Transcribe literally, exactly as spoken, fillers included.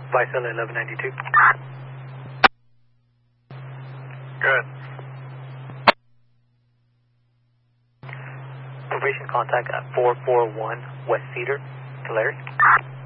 Vicella eleven ninety-two. Good. Probation contact at four four one West Cedar to Larry.